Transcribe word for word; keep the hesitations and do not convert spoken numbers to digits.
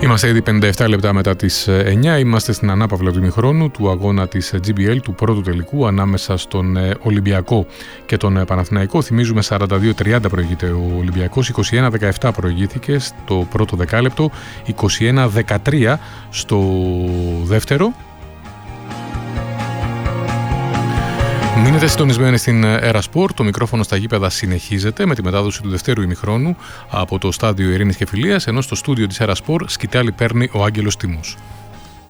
Είμαστε ήδη πενήντα επτά λεπτά μετά τις εννιά. Είμαστε στην ανάπαυλα του ημιχρόνου του αγώνα της τζι μπι ελ, του πρώτου τελικού ανάμεσα στον Ολυμπιακό και τον Παναθηναϊκό. Θυμίζουμε σαράντα δύο τριάντα προηγείται ο Ολυμπιακός, είκοσι ένα δεκαεπτά προηγήθηκε στο πρώτο δεκάλεπτο, είκοσι ένα δεκατρία στο δεύτερο. Μείνετε συντονισμένοι στην Aerosport. Το μικρόφωνο στα γήπεδα συνεχίζεται με τη μετάδοση του δευτέρου ημιχρόνου από το στάδιο Ειρήνης και Φιλίας, ενώ στο στούντιο της Aerosport σκητάλη παίρνει ο Άγγελος Τίμος.